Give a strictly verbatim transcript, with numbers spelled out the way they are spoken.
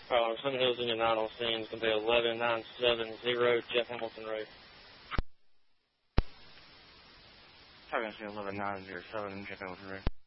Uh, Sun Hills Union nine on scene. It's going to be eleven nine seven zero Jeff Hamilton Road. Sorry, I see eleven nine zero seven Jeff Hamilton Road.